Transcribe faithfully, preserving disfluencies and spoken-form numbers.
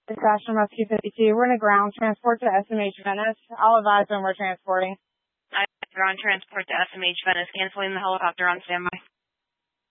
Dispatch from Rescue fifty-two. We're in a ground transport to S M H Venice. I'll advise when we're transporting. I ground transport to S M H Venice, canceling the helicopter on standby.